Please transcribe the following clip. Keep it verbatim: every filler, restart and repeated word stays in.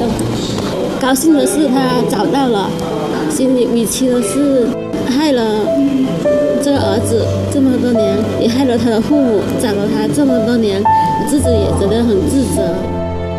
高兴的是他找到了，心里委屈的是害了这个儿子这么多年，也害了他的父母，找了他这么多年，自己也觉得很自责。